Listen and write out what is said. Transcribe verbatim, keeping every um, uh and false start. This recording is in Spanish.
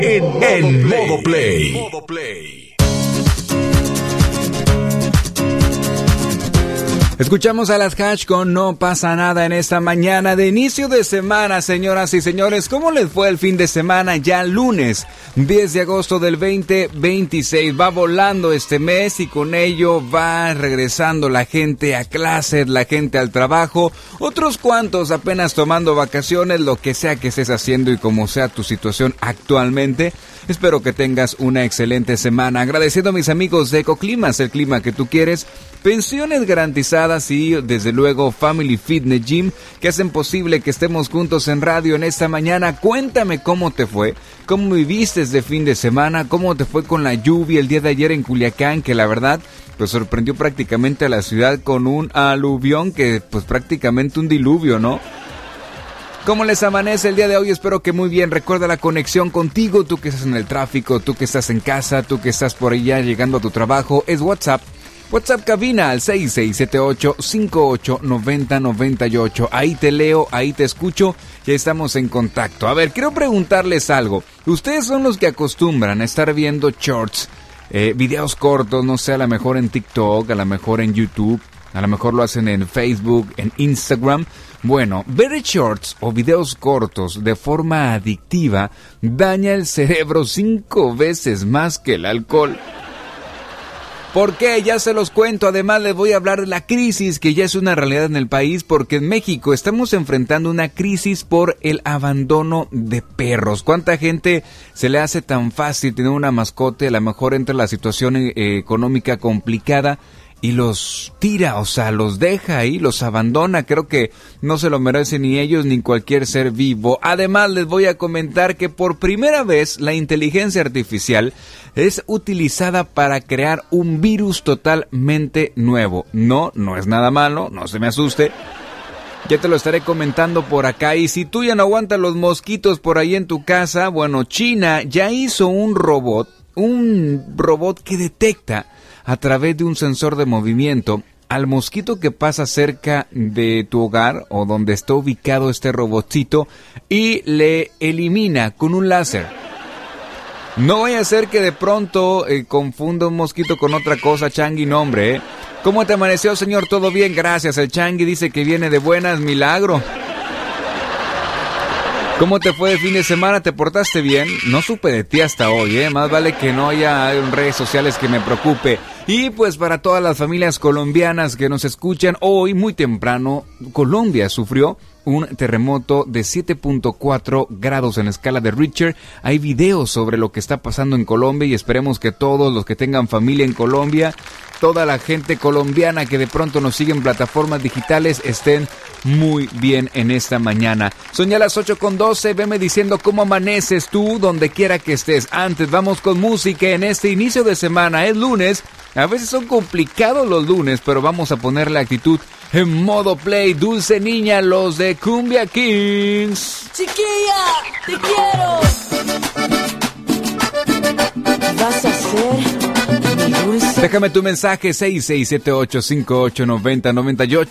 En, en modo play. Modo play. Escuchamos a las Hatch con No Pasa Nada en esta mañana de inicio de semana, señoras y señores. ¿Cómo les fue el fin de semana? Ya lunes, diez de agosto del veinte veintiséis. Va volando este mes y con ello va regresando la gente a clases, la gente al trabajo. Otros cuantos apenas tomando vacaciones, lo que sea que estés haciendo y como sea tu situación actualmente. Espero que tengas una excelente semana. Agradeciendo a mis amigos de Ecoclimas, el clima que tú quieres. Pensiones garantizadas y desde luego Family Fitness Gym que hacen posible que estemos juntos en radio en esta mañana. Cuéntame cómo te fue, cómo viviste de fin de semana, cómo te fue con la lluvia el día de ayer en Culiacán, que la verdad pues sorprendió prácticamente a la ciudad con un aluvión que pues prácticamente un diluvio, ¿no? ¿Cómo les amanece el día de hoy? Espero que muy bien. Recuerda la conexión contigo, tú que estás en el tráfico, tú que estás en casa, tú que estás por allá llegando a tu trabajo, es WhatsApp. WhatsApp cabina al seis seis siete ocho, cinco ocho nueve cero nueve ocho. Ahí te leo, ahí te escucho, ya estamos en contacto. A ver, quiero preguntarles algo. Ustedes son los que acostumbran a estar viendo shorts, eh, videos cortos, no sé, a lo mejor en TikTok, a lo mejor en YouTube, a lo mejor lo hacen en Facebook, en Instagram. Bueno, ver shorts o videos cortos de forma adictiva daña el cerebro cinco veces más que el alcohol. ¿Por qué? Ya se los cuento. Además les voy a hablar de la crisis que ya es una realidad en el país, porque en México estamos enfrentando una crisis por el abandono de perros. ¿Cuánta gente se le hace tan fácil tener una mascota? A lo mejor entra la situación eh, económica complicada y los tira, o sea, los deja ahí, los abandona. Creo que no se lo merecen ni ellos ni cualquier ser vivo. Además, les voy a comentar que por primera vez la inteligencia artificial es utilizada para crear un virus totalmente nuevo. No, no es nada malo, no se me asuste. Ya te lo estaré comentando por acá. Y si tú ya no aguantas los mosquitos por ahí en tu casa, bueno, China ya hizo un robot, un robot que detecta a través de un sensor de movimiento al mosquito que pasa cerca de tu hogar o donde está ubicado este robotcito y le elimina con un láser. No vaya a ser que de pronto eh, confunda un mosquito con otra cosa, Changi, no hombre, ¿eh? ¿Cómo te amaneció, señor? ¿Todo bien? Gracias. El Changi dice que viene de buenas, milagro. ¿Cómo te fue de fin de semana? ¿Te portaste bien? No supe de ti hasta hoy, ¿eh? Más vale que no haya en redes sociales que me preocupe. Y pues para todas las familias colombianas que nos escuchan, hoy muy temprano Colombia sufrió un terremoto de siete punto cuatro grados en la escala de Richter. Hay videos sobre lo que está pasando en Colombia y esperemos que todos los que tengan familia en Colombia, toda la gente colombiana que de pronto nos sigue en plataformas digitales, estén muy bien en esta mañana. Son ya las ocho con doce, veme diciendo cómo amaneces tú donde quiera que estés. Antes vamos con música en este inicio de semana, es lunes. A veces son complicados los lunes, pero vamos a ponerle actitud en modo play. Dulce Niña, los de Cumbia Kings. Chiquilla, te quiero. Vas a ser mi dulce. Déjame tu mensaje seis seis siete ocho, cinco ocho nueve cero nueve ocho.